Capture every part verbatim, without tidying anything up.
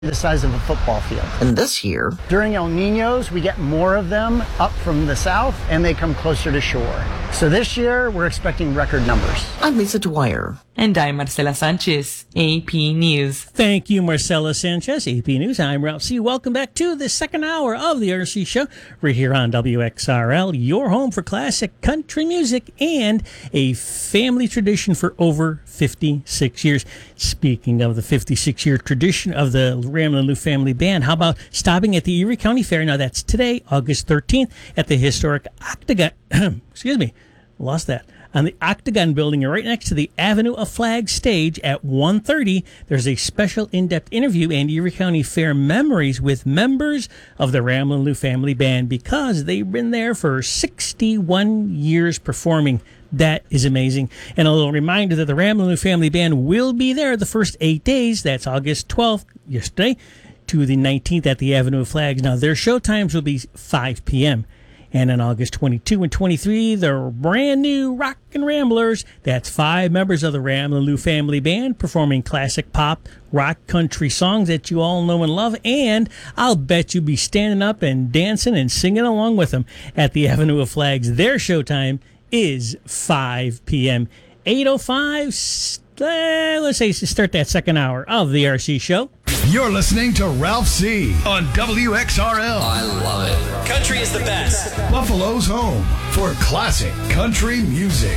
the size of a football field. And this year, during El Niños, we get more of them up from the south, and they come closer to shore. So this year, we're expecting record numbers. I'm Lisa Dwyer. And I'm Marcela Sanchez, A P News. Thank you, Marcela Sanchez, A P News. I'm Ralph C. Welcome back to the second hour of the R C Show. We're here on W X R L, your home for classic country music and a family tradition for over fifty-six years. Speaking of the fifty-six-year tradition of the Ramblin' Lou Family Band, how about stopping at the Erie County Fair? Now, that's today, August thirteenth, at the historic Octagon. Excuse me, lost that. On the Octagon building, right next to the Avenue of Flags stage at one thirty, there's a special in-depth interview and Erie County Fair memories with members of the Ramblin' Lou Family Band because they've been there for sixty-one years performing. That is amazing. And a little reminder that the Ramblin' Lou Family Band will be there the first eight days. That's August twelfth, yesterday, to the nineteenth at the Avenue of Flags. Now, their show times will be five p.m., and on August twenty-second and twenty-third, the brand new Rockin' Ramblers. That's five members of the Ramblin' Lou Family Band performing classic pop, rock, country songs that you all know and love. And I'll bet you'll be standing up and dancing and singing along with them at the Avenue of Flags. Their showtime is five p.m. eight oh five, uh, let's say start that second hour of the R C Show. You're listening to Ralph C. on W X R L. I love it. Country is the best. Buffalo's home for classic country music.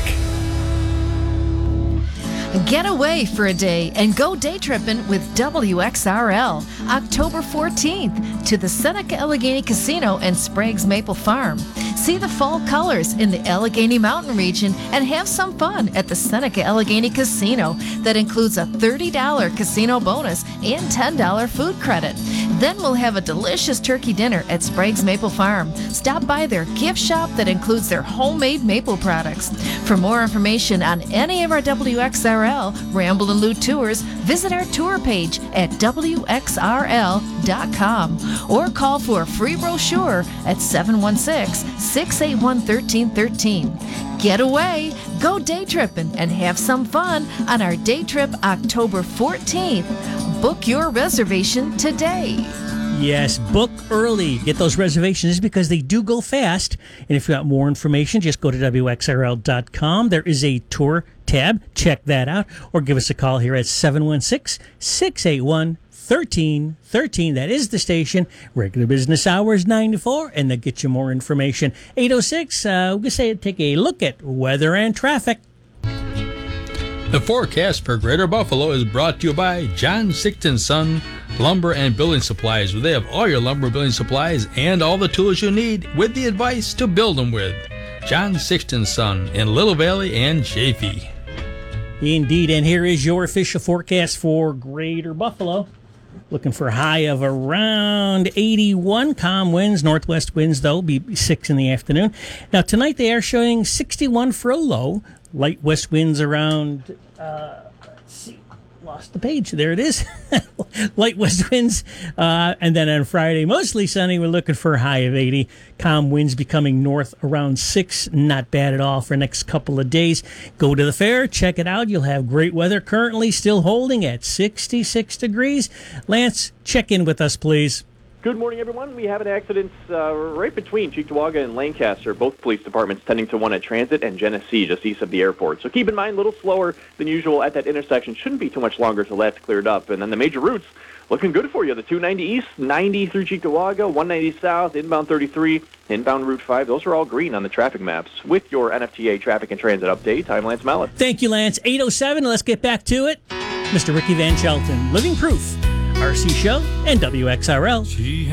Get away for a day and go day tripping with W X R L. October fourteenth to the Seneca Allegheny Casino and Sprague's Maple Farm. See the fall colors in the Allegheny Mountain region and have some fun at the Seneca Allegheny Casino. That includes a thirty dollars casino bonus and ten dollars food credit. Then we'll have a delicious turkey dinner at Sprague's Maple Farm. Stop by their gift shop that includes their homemade maple products. For more information on any of our W X R L Ramblin' Lou tours, visit our tour page at W X R L dot com or call for a free brochure at seven one six, six eight one, one three one three. Get away, go day tripping, and have some fun on our day trip October fourteenth. Book your reservation today. Yes, book early. Get those reservations because they do go fast. And if you want more information, just go to W X R L dot com. There is a tour tab. Check that out. Or give us a call here at seven one six, six eight one, one three one three. That is the station. Regular business hours nine to four, and they'll get you more information. eight oh six, uh, we're going to say take a look at weather and traffic. The forecast for Greater Buffalo is brought to you by John Sixton Son Lumber and Building Supplies, where they have all your lumber building supplies and all the tools you need with the advice to build them with. John Sixton Son in Little Valley and Chaffee. Indeed, and here is your official forecast for Greater Buffalo. Looking for a high of around eighty-one. Calm winds, northwest winds, though, be six in the afternoon. Now, tonight they are showing sixty-one for a low. Light west winds around, uh, let's see, lost the page. There it is. Light west winds. Uh, and then on Friday, mostly sunny. We're looking for a high of eighty. Calm winds becoming north around six. Not bad at all for the next couple of days. Go to the fair. Check it out. You'll have great weather. Currently still holding at sixty-six degrees. Lance, check in with us, please. Good morning, everyone. We have an accident uh, right between Cheektowaga and Lancaster, both police departments tending to one at Transit and Genesee, just east of the airport. So keep in mind, a little slower than usual at that intersection. Shouldn't be too much longer till that's cleared up. And then the major routes looking good for you. The two ninety east, ninety through Cheektowaga, one ninety south, inbound thirty-three, inbound Route five. Those are all green on the traffic maps. With your N F T A traffic and transit update, I'm Lance Mallet. Thank you, Lance. eight oh seven, let's get back to it. Mister Ricky Van Shelton, Living Proof, R C Show, and W X R L. She